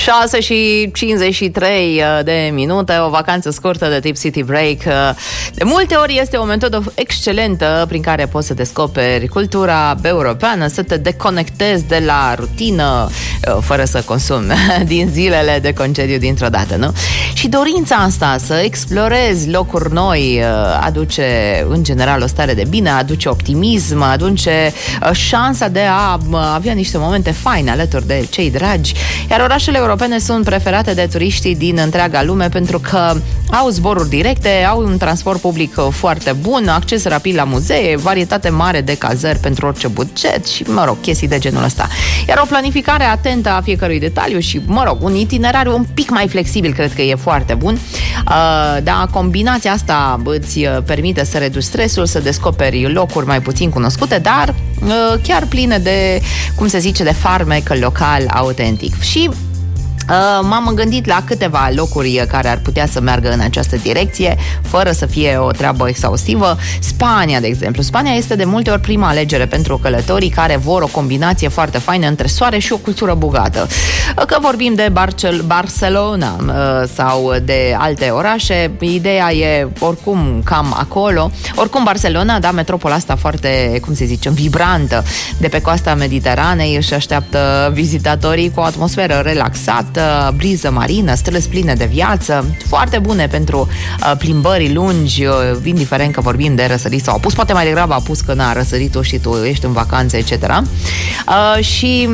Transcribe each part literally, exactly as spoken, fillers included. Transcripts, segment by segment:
șase și cincizeci și trei de minute, o vacanță scurtă de tip City Break. De multe ori este o metodă excelentă prin care poți să descoperi cultura europeană, să te deconectezi de la rutină, fără să consumi din zilele de concediu dintr-o dată, nu? Și dorința asta să explorezi locuri noi aduce în general o stare de bine, aduce optimism, aduce șansa de a avea niște momente faine alături de cei dragi. Iar orașele europene sunt preferate de turiștii din întreaga lume pentru că au zboruri directe, au un transport public foarte bun, acces rapid la muzee, varietate mare de cazări pentru orice buget și, mă rog, chestii de genul ăsta. Iar o planificare atentă a fiecărui detaliu și, mă rog, un itinerariu un pic mai flexibil cred că e foarte bun. Uh, da, combinația asta îți permite să reduci stresul, să descoperi locuri mai puțin cunoscute, dar uh, chiar pline de, cum se zice, de farmec local autentic. Și Uh, m-am gândit la câteva locuri care ar putea să meargă în această direcție, fără să fie o treabă exhaustivă. Spania, de exemplu. Spania este de multe ori prima alegere pentru călătorii care vor o combinație foarte faină între soare și o cultură bogată. Că vorbim de Barcel- Barcelona uh, sau de alte orașe, ideea e oricum cam acolo. Oricum Barcelona, da, metropola asta foarte, cum se zice, vibrantă de pe coasta Mediteranei, își așteaptă vizitatorii cu o atmosferă relaxată, briză marină, străzi pline de viață, foarte bune pentru uh, plimbări lungi, uh, indiferent că vorbim de răsărit sau apus, poate mai degrabă apus că n-a răsărit-o și tu ești în vacanță, et cetera. Uh, și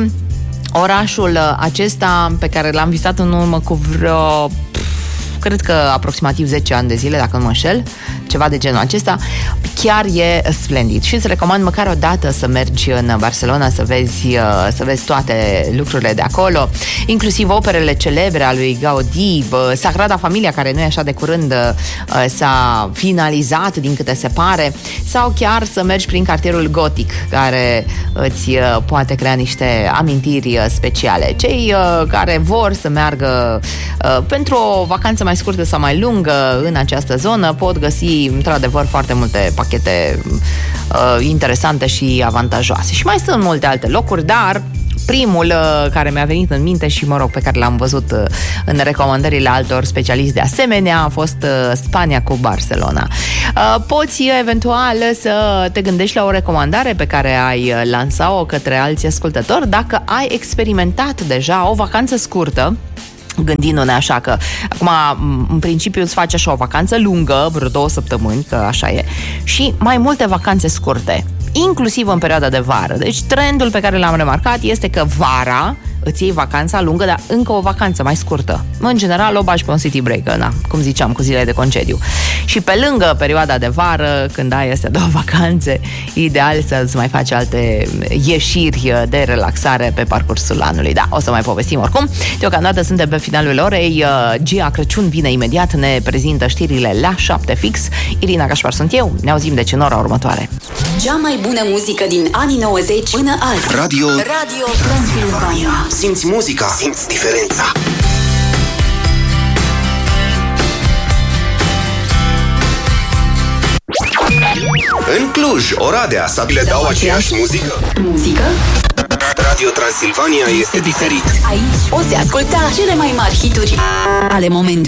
orașul acesta pe care l-am vizitat în urmă cu vreo, cred că aproximativ zece ani de zile, dacă nu mă înșel, ceva de genul acesta, chiar e splendid și îți recomand măcar o dată să mergi în Barcelona, să vezi, să vezi toate lucrurile de acolo, inclusiv operele celebre a lui Gaudí, Sagrada Familia, care nu e așa de curând s-a finalizat, din câte se pare, sau chiar să mergi prin cartierul gotic, care îți poate crea niște amintiri speciale. Cei care vor să meargă pentru o vacanță mai scurtă sau mai lungă în această zonă pot găsi într-adevăr foarte multe pachete uh, interesante și avantajoase. Și mai sunt multe alte locuri, dar primul uh, care mi-a venit în minte și, mă rog, pe care l-am văzut uh, în recomandările altor specialiști de asemenea, a fost uh, Spania cu Barcelona. Uh, poți eventual să te gândești la o recomandare pe care ai lansat-o către alți ascultători dacă ai experimentat deja o vacanță scurtă, gândindu-ne așa că acum în principiu îți faci așa o vacanță lungă, vreo două săptămâni, că așa e, și mai multe vacanțe scurte, inclusiv în perioada de vară. Deci trendul pe care l-am remarcat este că vara îți iei vacanța lungă, dar încă o vacanță mai scurtă. În general o bagi pe un city break, na, cum ziceam, cu zilele de concediu. Și pe lângă perioada de vară, când ai astea două vacanțe, ideal să-ți mai faci alte ieșiri de relaxare pe parcursul anului. Da, o să mai povestim oricum. Deocamdată suntem pe finalul orei. Gia Crăciun vine imediat, ne prezintă știrile la șapte fix. Irina Gașpar sunt eu, ne auzim deci în ora următoare. Cea mai bună muzică din anii nouăzeci până azi. Radio Radio Transilvania. Simți muzica, simți diferența. În Cluj, Oradea, Sabile dau aceeași muzică. Muzică? Radio Transilvania este diferit. Aici poți asculta cele mai mari hituri ale momentului.